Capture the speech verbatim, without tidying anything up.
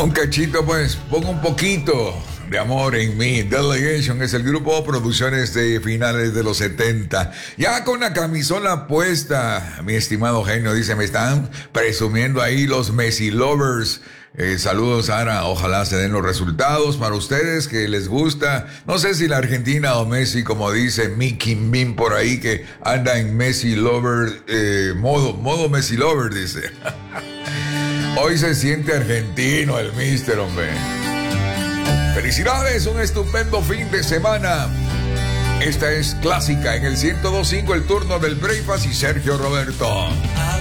Un cachito, pues, pongo un poquito de amor en mí. Delegation es el grupo de producciones de finales de los setenta. Ya con la camisola puesta, mi estimado genio, dice, me están presumiendo ahí los Messi Lovers. Eh, saludos, Sara, ojalá se den los resultados para ustedes que les gusta. No sé si la Argentina o Messi, como dice Mickey Min por ahí, que anda en Messi Lover, eh, modo, modo Messi Lover, dice. Hoy se siente argentino el mister, hombre. Felicidades, un estupendo fin de semana. Esta es Clásica en el ciento dos punto cinco, el turno del Breifas y Sergio Roberto.